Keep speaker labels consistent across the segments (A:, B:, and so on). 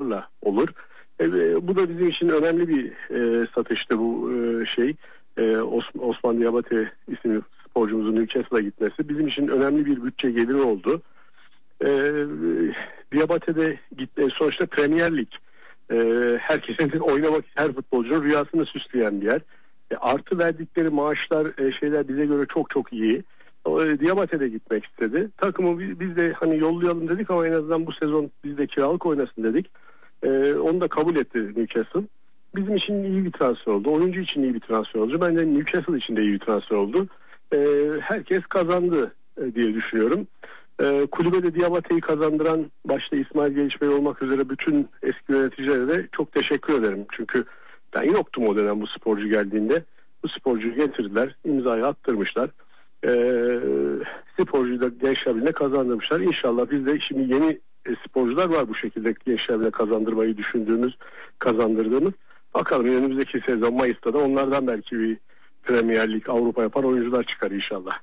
A: futbolcularla olur. Bu da bizim için önemli bir satıştı bu şey. Osman Diabate isimli sporcumuzun Newcastle'a gitmesi bizim için önemli bir bütçe geliri oldu. Diabate'de sonuçta Premier Lig. Herkesin oynamak, her futbolcunun rüyasını süsleyen bir yer. Artı verdikleri maaşlar şeyler bize göre çok çok iyi. Diabate'de gitmek istedi. Takımı biz de hani yollayalım dedik ama en azından bu sezon biz de kiralık oynasın dedik. Onu da kabul etti Newcastle. Bizim için iyi bir transfer oldu. Oyuncu için iyi bir transfer oldu. Bence Newcastle için de iyi bir transfer oldu. Herkes kazandı diye düşünüyorum. Kulübe de Diabate'yi kazandıran başta İsmail Geliş Bey olmak üzere bütün eski yöneticilere de çok teşekkür ederim. Çünkü ben yoktum o dönem bu sporcu geldiğinde. Bu sporcuyu getirdiler, imzayı attırmışlar. Sporcuyu da Gençler Birliği'ne kazandırmışlar. İnşallah biz de şimdi yeni sporcular var bu şekilde Gençler Birliği'ne kazandırmayı düşündüğümüz, kazandırdığımız. Bakalım önümüzdeki sezon Mayıs'ta da onlardan belki bir Premier Lig, Avrupa yapan oyuncular çıkar inşallah.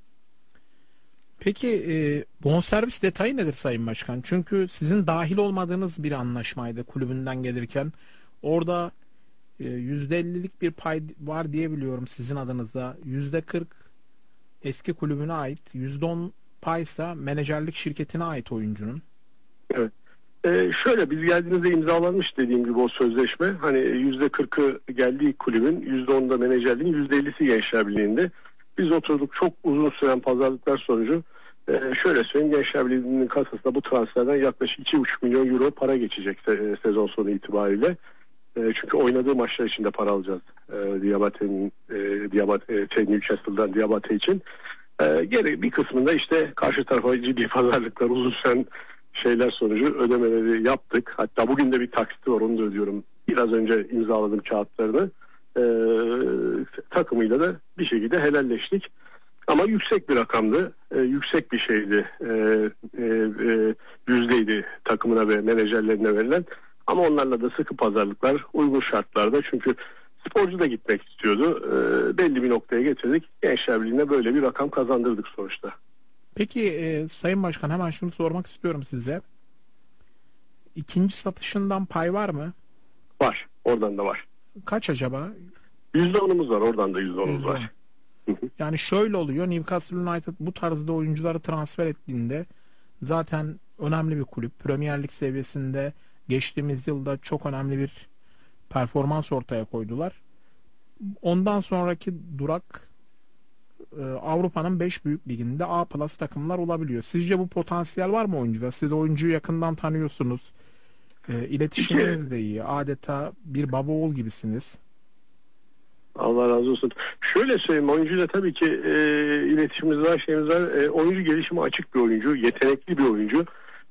B: Peki bonservis detayı nedir Sayın Başkan? Çünkü sizin dahil olmadığınız bir anlaşmaydı kulübünden gelirken. Orada %50'lik bir pay var diye biliyorum sizin adınıza. %40 eski kulübüne ait, %10 paysa menajerlik şirketine ait oyuncunun.
A: Evet. Şöyle biz geldiğimizde imzalanmış dediğim gibi o sözleşme. Hani %40'ı geldiği kulübün, %10'da menajerliğin, %50'si Gençler Birliği'nde. Biz oturduk çok uzun süren pazarlıklar sonucu şöyle söyleyeyim Gençler Birliği'nin kasasına bu transferden yaklaşık 2,5 milyon euro para geçecek sezon sonu itibariyle. Çünkü oynadığı maçlar için de para alacağız. Newcastle'dan Diabate için. Geri bir kısmında işte karşı tarafa ciddi pazarlıklar uzun süren şeyler sonucu ödemeleri yaptık. Hatta bugün de bir taksiti var onu da ödüyorum. Biraz önce imzaladım kağıtlarını. Takımıyla da bir şekilde helalleştik. Ama yüksek bir rakamdı. Yüksek bir şeydi. Yüzdeydi takımına ve menajerlerine verilen. Ama onlarla da sıkı pazarlıklar uygun şartlarda. Çünkü sporcu da gitmek istiyordu. Belli bir noktaya getirdik. Gençler Birliği'ne böyle bir rakam kazandırdık sonuçta.
B: Peki Sayın Başkan hemen şunu sormak istiyorum size. İkinci satışından pay var mı?
A: Var. Oradan da var.
B: Kaç acaba?
A: %10'umuz var. Oradan da %10'umuz var.
B: Yani şöyle oluyor. Newcastle United bu tarzda oyuncuları transfer ettiğinde zaten önemli bir kulüp. Premier Lig seviyesinde geçtiğimiz yılda çok önemli bir performans ortaya koydular. Ondan sonraki durak Avrupa'nın 5 büyük liginde A+ takımlar olabiliyor. Sizce bu potansiyel var mı oyuncuda? Siz oyuncuyu yakından tanıyorsunuz. İletişiminiz de iyi. Adeta bir baba oğul gibisiniz.
A: Allah razı olsun. Şöyle söyleyeyim, oyuncuyla tabii ki iletişimimiz var, şeyimiz var. Oyuncu gelişimi açık bir oyuncu, yetenekli bir oyuncu.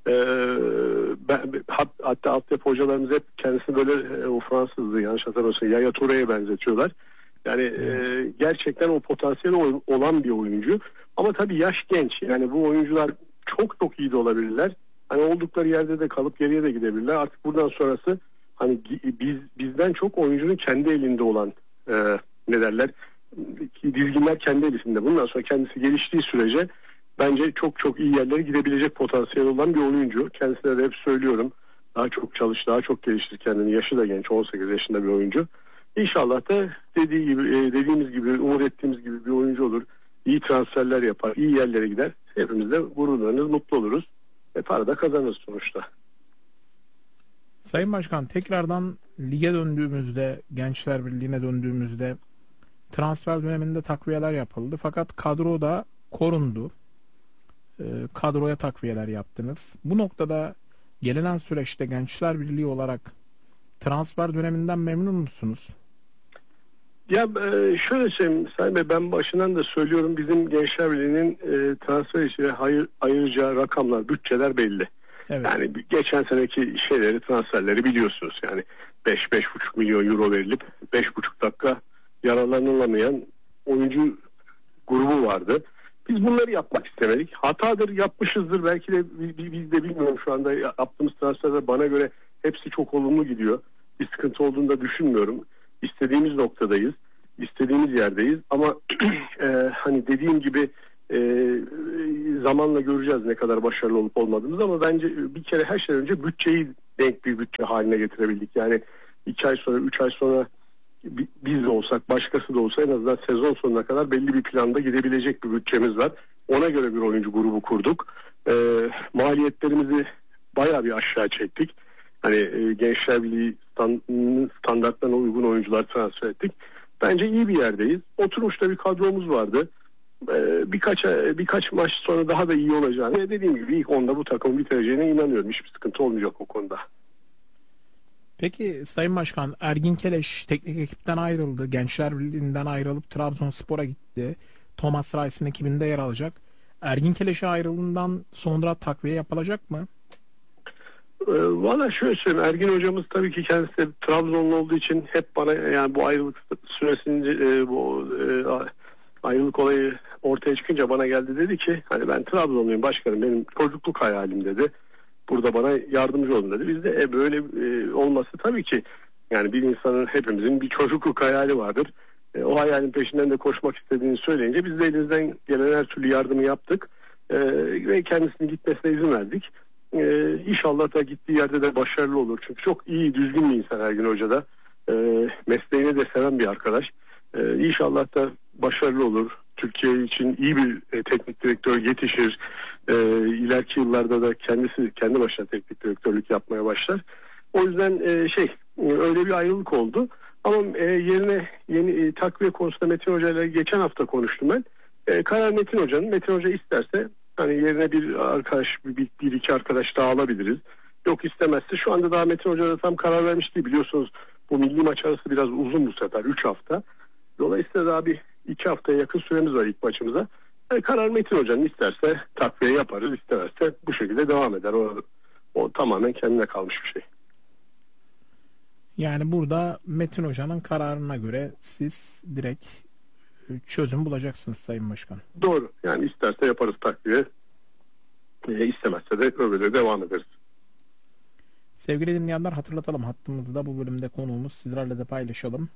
A: Hatta altyapı hocalarımız hep kendisini böyle o Fransızdı yanlış hatırlamıyorsam Yaya Touré'ye benzetiyorlar. Yani gerçekten o potansiyeli olan bir oyuncu. Ama tabii yaş genç. Yani bu oyuncular çok çok iyi de olabilirler. Hani oldukları yerde de kalıp geriye de gidebilirler. Artık buradan sonrası hani bizden çok oyuncunun kendi elinde olan ne derler dizginler kendi elisinde. Bundan sonra kendisi geliştiği sürece bence çok çok iyi yerlere gidebilecek potansiyel olan bir oyuncu. Kendisine de hep söylüyorum. Daha çok çalış, daha çok geliştir kendini. Yaşı da genç, 18 yaşında bir oyuncu. İnşallah da dediğimiz gibi, umut ettiğimiz gibi bir oyuncu olur. İyi transferler yapar, iyi yerlere gider. Hepimiz de gururlanırız, mutlu oluruz. Para da kazanırız sonuçta.
B: Sayın Başkan, tekrardan lige döndüğümüzde, Gençler Birliği'ne döndüğümüzde transfer döneminde takviyeler yapıldı. Fakat kadro da korundu. Kadroya takviyeler yaptınız. Bu noktada gelinen süreçte Gençler Birliği olarak transfer döneminden memnun musunuz?
A: Ya şöyle söyleyeyim Sayın Bey, ben başından da söylüyorum, bizim Gençler Birliği'nin transfer için ayıracağı rakamlar, bütçeler belli. Evet. Yani geçen seneki şeyleri, transferleri biliyorsunuz. Yani 5-5,5 milyon euro verilip 5,5 dakika yararlanılamayan oyuncu grubu vardı. Biz bunları yapmak istemedik. Hatadır, yapmışızdır. Belki de biz de bilmiyorum, şu anda yaptığımız transferler bana göre hepsi çok olumlu gidiyor. Bir sıkıntı olduğunu da düşünmüyorum. İstediğimiz noktadayız. İstediğimiz yerdeyiz. Ama hani dediğim gibi zamanla göreceğiz ne kadar başarılı olup olmadığımızı, ama bence bir kere her şeyden önce bütçeyi denk bir bütçe haline getirebildik. Yani 2 ay sonra 3 ay sonra biz de olsak başkası da olsa en azından sezon sonuna kadar belli bir planda gidebilecek bir bütçemiz var. Ona göre bir oyuncu grubu kurduk. Maliyetlerimizi bayağı bir aşağı çektik. Hani Gençler Birliği standartlarına uygun oyuncular transfer ettik. Bence iyi bir yerdeyiz. Oturmuş da bir kadromuz vardı. Birkaç maç sonra daha da iyi olacağını, dediğim gibi ilk 10'da bu takımın bitireceğine inanıyorum. Hiçbir sıkıntı olmayacak o konuda.
B: Peki Sayın Başkan, Ergin Keleş teknik ekipten ayrıldı. Gençler Birliği'nden ayrılıp Trabzonspor'a gitti. Thomas Reis'in ekibinde yer alacak. Ergin Keleş'e ayrıldığından sonra takviye yapılacak mı?
A: Valla şöyle söyleyeyim, Ergin hocamız tabii ki kendisi de Trabzonlu olduğu için hep bana, yani bu ayrılık süresince ayrılık olayı ortaya çıkınca bana geldi, dedi ki hani ben Trabzonluyum başkanım, benim çocukluk hayalim dedi. Burada bana yardımcı olun dedi. Biz de böyle olması tabii ki, yani bir insanın, hepimizin bir çocukluk hayali vardır. O hayalin peşinden de koşmak istediğini söyleyince biz de elimizden gelen her türlü yardımı yaptık. Ve kendisinin gitmesine izin verdik. İnşallah da gittiği yerde de başarılı olur. Çünkü çok iyi, düzgün bir insan Ergin Hoca da. Mesleğini de seven bir arkadaş. İnşallah da başarılı olur. Türkiye için iyi bir teknik direktör yetişir. İleriki yıllarda da kendisi kendi başına teknik direktörlük yapmaya başlar. O yüzden öyle bir ayrılık oldu. Ama yerine yeni takviye konusunda Metin Hoca ile geçen hafta konuştum ben. Karar Metin Hoca'nın. Metin Hoca isterse hani yerine bir arkadaş, bir iki arkadaş daha alabiliriz. Yok istemezse, şu anda daha Metin Hoca da tam karar vermiş değil. Biliyorsunuz bu milli maç arası biraz uzun bu sefer. 3 hafta. Dolayısıyla daha bir 2 haftaya yakın süremiz var ilk maçımıza. Karar Metin Hoca'nın, isterse takviye yaparız, istemezse bu şekilde devam eder. O tamamen kendine kalmış bir şey.
B: Yani burada Metin Hoca'nın kararına göre siz direkt çözüm bulacaksınız Sayın Başkan.
A: Doğru. Yani isterse yaparız takviye. İstemezse de öyle devam ederiz.
B: Sevgili dinleyenler, hatırlatalım, hattımızda bu bölümde konuğumuz, sizlerle de paylaşalım.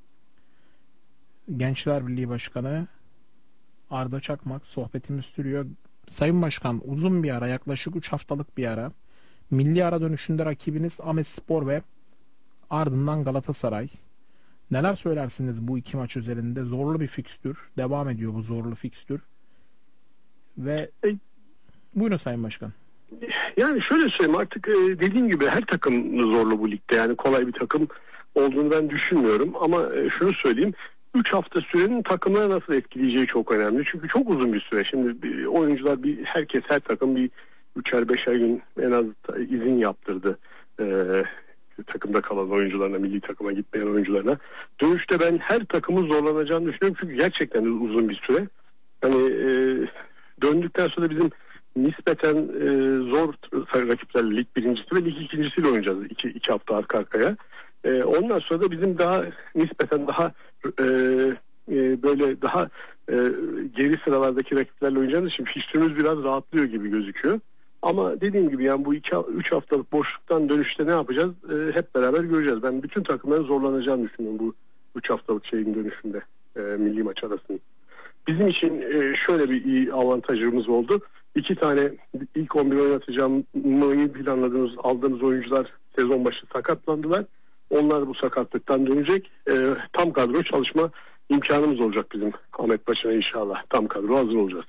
B: Gençler Birliği Başkanı Arda Çakmak, sohbetimiz sürüyor. Sayın Başkan, uzun bir ara, yaklaşık 3 haftalık bir ara, milli ara dönüşünde rakibiniz Ahmetspor ve ardından Galatasaray. Neler söylersiniz bu iki maç üzerinde? Zorlu bir fikstür. Devam ediyor bu zorlu fikstür. Ve buyurun Sayın Başkan.
A: Yani şöyle söyleyeyim, artık dediğim gibi her takım zorlu bu ligde. Yani kolay bir takım olduğunu ben düşünmüyorum. Ama şunu söyleyeyim, 3 hafta sürenin takımlara nasıl etkileyeceği çok önemli. Çünkü çok uzun bir süre. Şimdi oyuncular, her takım bir 3'er 5'er gün en az izin yaptırdı. Takımda kalan oyuncularına, milli takıma gitmeyen oyuncularına. Dönüşte ben her takımın zorlanacağını düşünüyorum. Çünkü gerçekten uzun bir süre. Hani döndükten sonra bizim nispeten zor rakiplerle lig birincisi ve lig ikincisiyle oynayacağız 2 hafta arka arkaya. Ondan sonra da bizim daha nispeten daha böyle daha geri sıralardaki rakiplerle oynayacağımız için fikstürümüz biraz rahatlıyor gibi gözüküyor. Ama dediğim gibi yani bu 3 haftalık boşluktan dönüşte ne yapacağız? Hep beraber göreceğiz. Ben bütün takımların zorlanacağını düşünüyorum bu 3 haftalık şeyin dönüşünde, milli maç arasında. Bizim için şöyle bir iyi avantajımız oldu. 2 tane ilk 11 oynatacağımı aldığımız oyuncular sezon başı sakatlandılar. Onlar bu sakatlıktan dönecek. Tam kadro çalışma imkanımız olacak bizim Ahmet Başı'na inşallah. Tam kadro hazır olacağız.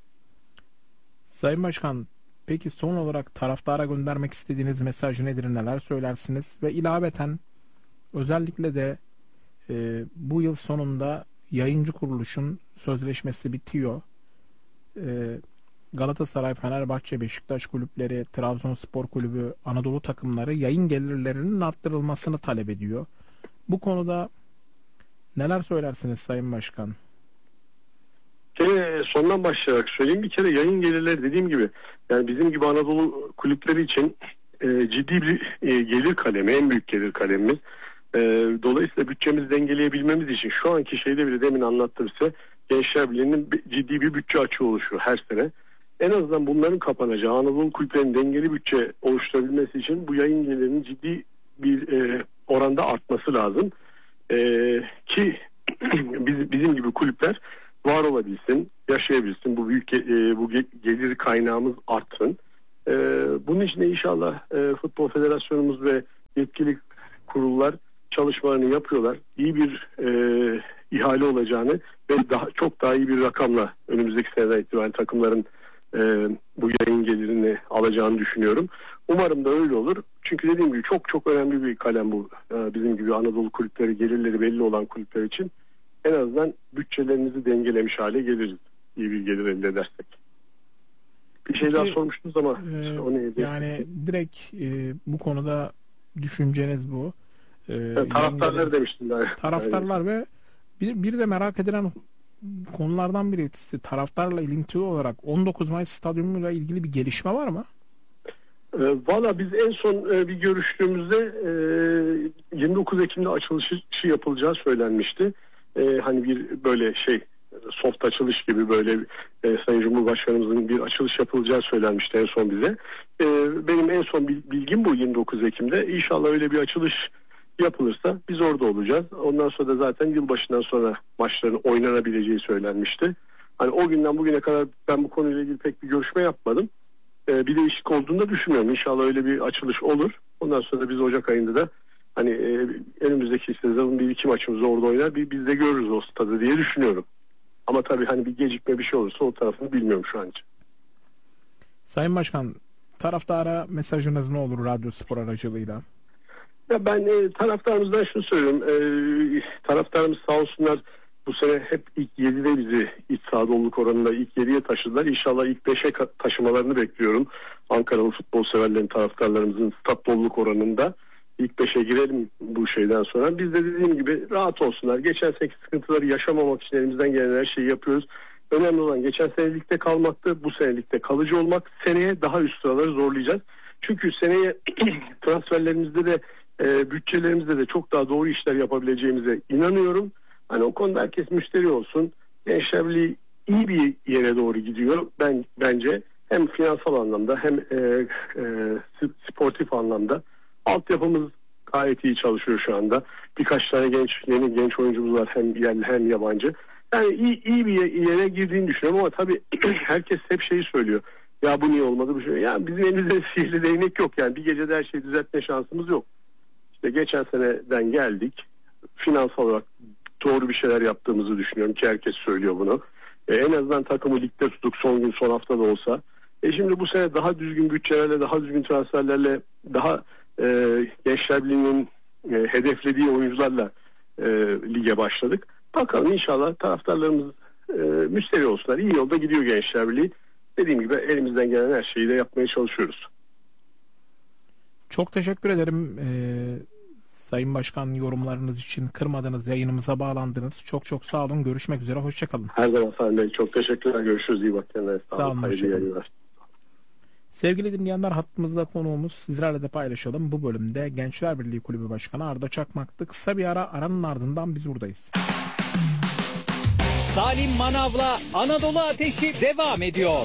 B: Sayın Başkan, peki son olarak taraftara göndermek istediğiniz mesaj nedir? Neler söylersiniz? Ve ilaveten özellikle de bu yıl sonunda yayıncı kuruluşun sözleşmesi bitiyor. Galatasaray, Fenerbahçe, Beşiktaş kulüpleri, Trabzonspor kulübü, Anadolu takımları yayın gelirlerinin arttırılmasını talep ediyor. Bu konuda neler söylersiniz Sayın Başkan?
A: Sondan başlayarak söyleyeyim. Bir kere yayın gelirleri, dediğim gibi, yani bizim gibi Anadolu kulüpleri için ciddi bir gelir kalemi, en büyük gelir kalemimiz. Dolayısıyla bütçemizi dengeleyebilmemiz için şu anki şeyde bile, demin anlattım size, Gençler Birliği'nin ciddi bir bütçe açığı oluşuyor her sene. En azından bunların kapanacağı, Anadolu kulüplerinin dengeli bütçe oluşturabilmesi için bu yayın gelirinin ciddi bir oranda artması lazım. Ki bizim gibi kulüpler var olabilsin, yaşayabilsin, bu büyük gelir kaynağımız artsın. Bunun için de inşallah Futbol Federasyonumuz ve yetkili kurullar çalışmalarını yapıyorlar. İyi bir ihale olacağını ve çok daha iyi bir rakamla önümüzdeki seneden itibaren takımların bu yayın gelirini alacağını düşünüyorum. Umarım da öyle olur. Çünkü dediğim gibi çok çok önemli bir kalem bu. Bizim gibi Anadolu kulüpleri, gelirleri belli olan kulüpler için en azından bütçelerimizi dengelemiş hale geliriz. İyi bir gelir elde edersek. Bir şey daha sormuştunuz ama o neydi?
B: Yani direkt bu konuda düşünceniz bu.
A: Taraftarlar demiştim daha.
B: Taraftarlar ve bir de merak edilen konulardan birisi, taraftarla ilintili olarak 19 Mayıs stadyumuyla ilgili bir gelişme var mı?
A: Valla biz en son bir görüştüğümüzde 29 Ekim'de açılışı yapılacağı söylenmişti. Hani bir böyle soft açılış gibi böyle Sayın Cumhurbaşkanımızın bir açılış yapılacağı söylenmişti en son bize. Benim en son bilgim bu 29 Ekim'de. İnşallah öyle bir açılış yapılırsa biz orada olacağız. Ondan sonra da zaten yılbaşından sonra maçların oynanabileceği söylenmişti. Hani o günden bugüne kadar ben bu konuyla ilgili pek bir görüşme yapmadım. Bir değişiklik olduğunu da düşünmüyorum. İnşallah öyle bir açılış olur. Ondan sonra da biz Ocak ayında da hani önümüzdeki sezonun bir iki maçımızı orada oynar. Biz de görürüz o stadı diye düşünüyorum. Ama tabii hani bir gecikme bir şey olursa o tarafını bilmiyorum şu an için.
B: Sayın Başkan, taraftara mesajınız ne olur radyo spor aracılığıyla?
A: Ya ben taraftarımızdan şunu söylüyorum. Taraftarımız sağ olsunlar bu sene hep ilk 7'de bizi iç saha doluluk oranında ilk 7'ye taşıdılar. İnşallah ilk 5'e taşımalarını bekliyorum. Ankaralı futbol severlerin, taraftarlarımızın stat doluluk oranında ilk 5'e girelim bu şeyden sonra. Biz de dediğim gibi rahat olsunlar. Geçen seneki sıkıntıları yaşamamak için elimizden gelen her şeyi yapıyoruz. Önemli olan geçen sene ligde kalmaktı. Bu sene ligde kalıcı olmak. Seneye daha üst sıraları zorlayacağız. Çünkü seneye transferlerimizde de bütçelerimizde de çok daha doğru işler yapabileceğimize inanıyorum. Hani o konuda herkes müşteri olsun. Gençler Birliği iyi bir yere doğru gidiyor. Bence hem finansal anlamda hem sportif anlamda. Altyapımız gayet iyi çalışıyor şu anda. Birkaç tane yeni genç oyuncumuz var hem yerli hem yabancı. Yani iyi bir yere girdiğini düşünüyorum ama tabii herkes hep şeyi söylüyor. Ya bu niye olmadı bu şey. Yani bizim elimizde sihirli değnek yok. Yani bir gecede her şeyi düzeltme şansımız yok. İşte geçen seneden geldik. Finansal olarak doğru bir şeyler yaptığımızı düşünüyorum ki herkes söylüyor bunu. En azından takımı ligde tutuk son gün son hafta da olsa. Şimdi bu sene daha düzgün bütçelerle, daha düzgün transferlerle, daha Gençler Birliği'nin hedeflediği oyuncularla lige başladık. Bakalım inşallah taraftarlarımız müşteri olsunlar. İyi yolda gidiyor Gençler Birliği. Dediğim gibi elimizden gelen her şeyi de yapmaya çalışıyoruz.
B: Çok teşekkür ederim Sayın Başkan, yorumlarınız için kırmadınız, yayınımıza bağlandınız. Çok çok sağ olun. Görüşmek üzere. Hoşçakalın.
A: Her zaman Sayın Bey. Çok teşekkürler. Görüşürüz. İyi bak kendine.
B: Sağ olun. Hoşçakalın. Sevgili dinleyenler, hattımızda konuğumuz, sizlerle de paylaşalım. Bu bölümde Gençler Birliği Kulübü Başkanı Arda Çakmak'tı. Kısa bir aranın ardından biz buradayız.
C: Salim Manav'la Anadolu Ateşi devam ediyor.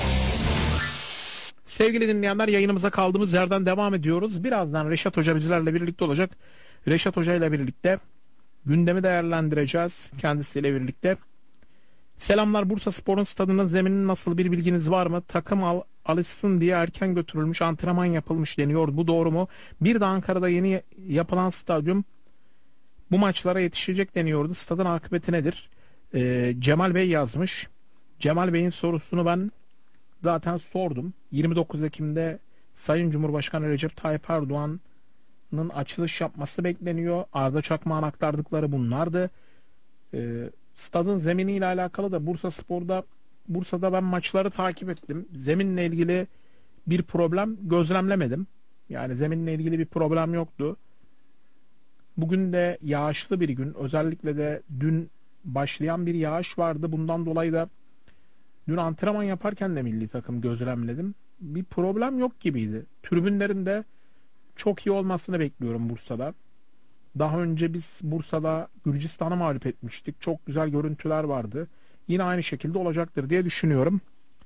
B: Sevgili dinleyenler, yayınımıza kaldığımız yerden devam ediyoruz. Birazdan Reşat Hoca bizlerle birlikte olacak. Reşat Hoca ile birlikte gündemi değerlendireceğiz kendisiyle birlikte. Selamlar. Bursaspor'un stadının zemininin nasıl, bir bilginiz var mı? Takım alışsın diye erken götürülmüş, antrenman yapılmış deniyor. Bu doğru mu? Bir de Ankara'da yeni yapılan stadyum bu maçlara yetişecek deniyordu. Stadın akıbeti nedir? Cemal Bey yazmış. Cemal Bey'in sorusunu ben zaten sordum. 29 Ekim'de Sayın Cumhurbaşkanı Recep Tayyip Erdoğan'ın açılış yapması bekleniyor. Arda Çakmak'ın aktardıkları bunlardı. Stadın zeminiyle alakalı da Bursa'da ben maçları takip ettim. Zeminle ilgili bir problem gözlemlemedim. Yani zeminle ilgili bir problem yoktu. Bugün de yağışlı bir gün. Özellikle de dün başlayan bir yağış vardı. Bundan dolayı da dün antrenman yaparken de milli takım gözlemledim. Bir problem yok gibiydi. Tribünlerin de çok iyi olmasını bekliyorum Bursa'da. Daha önce biz Bursa'da Gürcistan'ı mağlup etmiştik. Çok güzel görüntüler vardı. Yine aynı şekilde olacaktır diye düşünüyorum.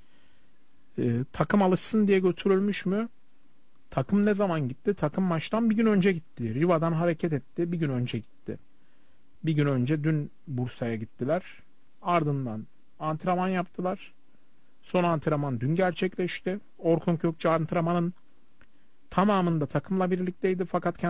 B: Takım alışsın diye götürülmüş mü? Takım ne zaman gitti? Takım maçtan bir gün önce gitti. Riva'dan hareket etti. Bir gün önce gitti. Bir gün önce dün Bursa'ya gittiler. Ardından antrenman yaptılar. Son antrenman dün gerçekleşti. Orkun Kökçü antrenmanın tamamında takımla birlikteydi fakat